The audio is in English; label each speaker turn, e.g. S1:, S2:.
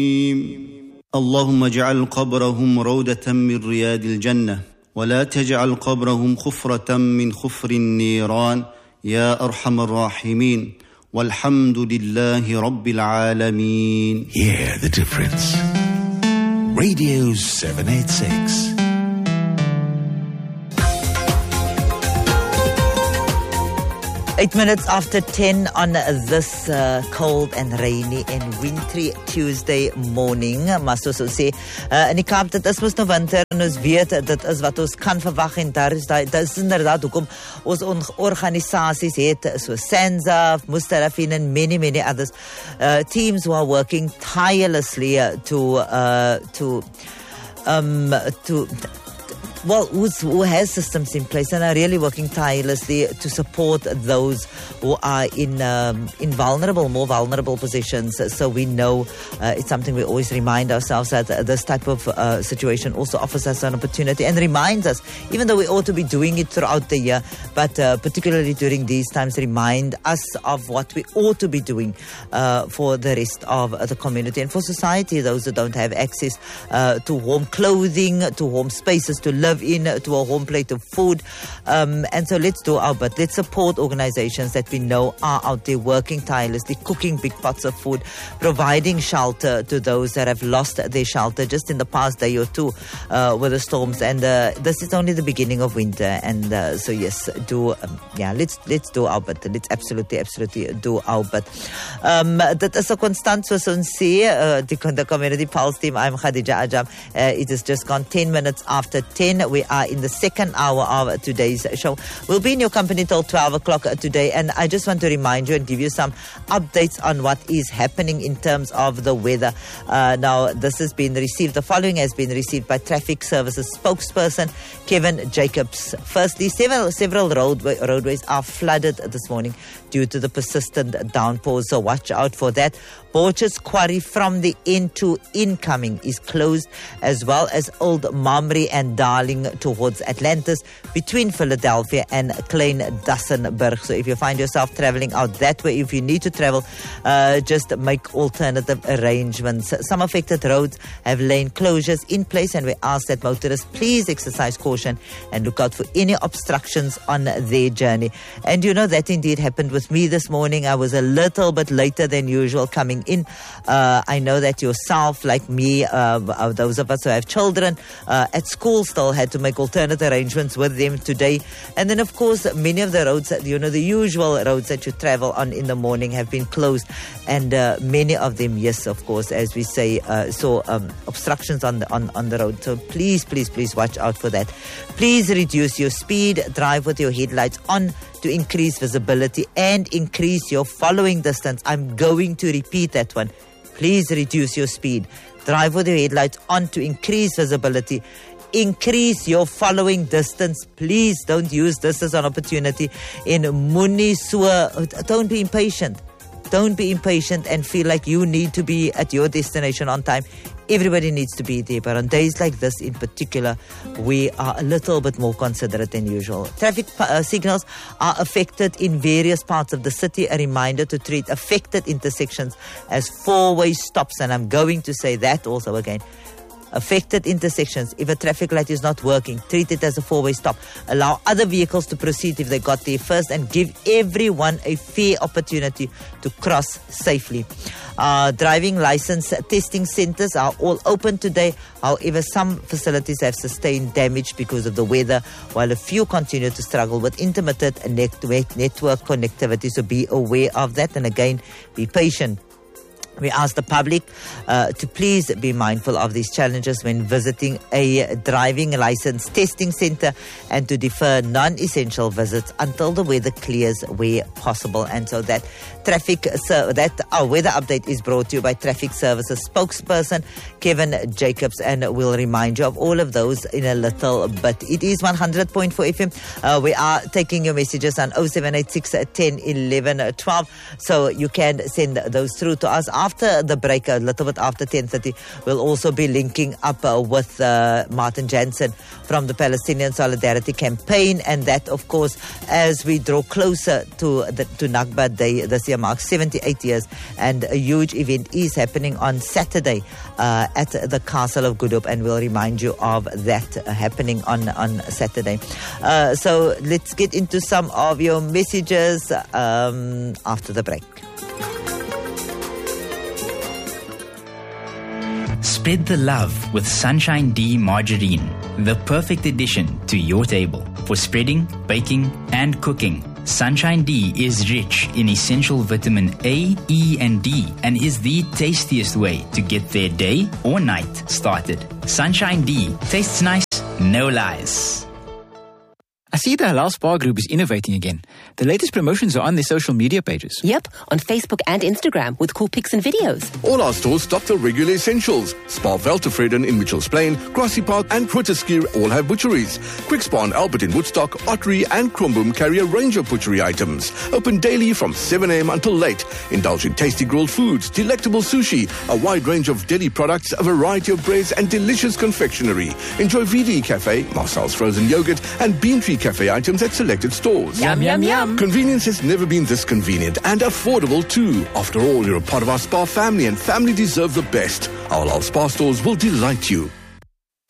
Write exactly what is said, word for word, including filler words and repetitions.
S1: اللهم اجعل قبرهم روضة من رياض الجنة ولا تجعل قبرهم خفرة من خفر النيران يا أرحم الراحمين والحمد لله رب العالمين.
S2: Hear the difference. Radio seven eighty-six.
S3: Eight minutes after ten on this uh, cold and rainy and wintry Tuesday morning. Maar soos ons sê, uh, in die Kaap, dit is mos nou winter en ons weet, dit is wat ons kan verwag en daar is, daar, dit is inderdaad hoekom ons organisasies het, so SANZA, Mustarafin and many, many others, uh, teams who are working tirelessly uh, to, uh, to, um, to, well, who's, who has systems in place and are really working tirelessly to support those who are in um, in vulnerable, more vulnerable positions. So we know uh, it's something we always remind ourselves that uh, this type of uh, situation also offers us an opportunity and reminds us, even though we ought to be doing it throughout the year, but uh, particularly during these times, remind us of what we ought to be doing uh, for the rest of uh, the community and for society, those who don't have access uh, to warm clothing, to warm spaces to live in, to a home plate of food. Um, and so let's do our bit. Let's support organizations that we know are out there working tirelessly, cooking big pots of food, providing shelter to those that have lost their shelter just in the past day or two uh, with the storms. And uh, this is only the beginning of winter. And uh, so yes, do um, yeah, let's let's do our bit. Let's absolutely, absolutely do our bit. Um, dit is 'n konstant soos ons sê, uh, die, the Community Pulse team. I'm Khadija Ajam. Uh, it has just gone ten minutes after ten. We are in the second hour of today's show. We'll be in your company till twelve o'clock today, and I just want to remind you and give you some updates on what is happening in terms of the weather. Uh, now, this has been received, the following has been received by Traffic Services spokesperson Kevin Jacobs. Firstly, several, several roadway, roadways are flooded this morning due to the persistent downpours, so watch out for that. Borchers Quarry from the end to incoming is closed, as well as Old Mamre and Darling towards Atlantis between Philadelphia and Klein-Dassenburg. So if you find yourself traveling out that way, if you need to travel, uh, just make alternative arrangements. Some affected roads have lane closures in place, and we ask that motorists please exercise caution and look out for any obstructions on their journey. And you know, that indeed happened with me this morning. I was a little bit later than usual coming in. Uh, I know that yourself, like me, uh, those of us who have children uh, at school still had to make alternate arrangements with them today. And then, of course, many of the roads, you know, the usual roads that you travel on in the morning have been closed. And uh, many of them, yes, of course, as we say, uh, so um, obstructions on the, on, on the road. So please, please, please watch out for that. Please reduce your speed, drive with your headlights on to increase visibility and increase your following distance. I'm going to repeat that one. Please reduce your speed. Drive with your headlights on to increase visibility. Increase your following distance. Please don't use this as an opportunity. In Muni Sua, don't be impatient. Don't be impatient and feel like you need to be at your destination on time. Everybody needs to be there, but on days like this in particular, we are a little bit more considerate than usual. Traffic uh, signals are affected in various parts of the city. A reminder to treat affected intersections as four-way stops, and I'm going to say that also again. Affected intersections, if a traffic light is not working, treat it as a four-way stop. Allow other vehicles to proceed if they got there first, and give everyone a fair opportunity to cross safely. Uh, driving license testing centers are all open today. However, some facilities have sustained damage because of the weather, while a few continue to struggle with intermittent network, network connectivity. So be aware of that, and again, be patient. We ask the public uh, to please be mindful of these challenges when visiting a driving license testing center, and to defer non-essential visits until the weather clears where possible. And so that traffic, so that our weather update is brought to you by Traffic Services spokesperson Kevin Jacobs, and we'll remind you of all of those in a little bit. It is one hundred point four F M. Uh, we are taking your messages on oh seven eight six, ten, eleven, twelve, so you can send those through to us. After after the break, a little bit after ten thirty, we'll also be linking up uh, with uh, Martin Jansen from the Palestinian Solidarity Campaign, and that, of course, as we draw closer to the, to Nakba Day this year, marks seventy-eight years, and a huge event is happening on Saturday uh, at the Castle of Good Hope, and we'll remind you of that uh, happening on, on Saturday. Uh, so let's get into some of your messages um, after the break.
S4: Spread the love with Sunshine D margarine, the perfect addition to your table for spreading, baking, and cooking. Sunshine D is rich in essential vitamin A, E, and D, and is the tastiest way to get their day or night started. Sunshine D tastes nice, no lies.
S5: I see the Halal Spa Group is innovating again. The latest promotions are on their social media pages.
S6: Yep, on Facebook and Instagram with cool pics and videos.
S7: All our stores stock the regular essentials. Spa Veltevreden in Mitchells Plain, Grassy Park and Grooteskier all have butcheries. Quick Spa and Albert in Woodstock, Ottery and Krumbum carry a range of butchery items. Open daily from seven a.m. until late. Indulge in tasty grilled foods, delectable sushi, a wide range of deli products, a variety of breads and delicious confectionery. Enjoy V D Cafe, Marcel's frozen yogurt and Bean Tree Cafe items at selected stores.
S6: Yum, yum, yum.
S7: Convenience has never been this convenient and affordable too. After all, you're a part of our spa family and family deserve the best. Our Halal Spa stores will delight you.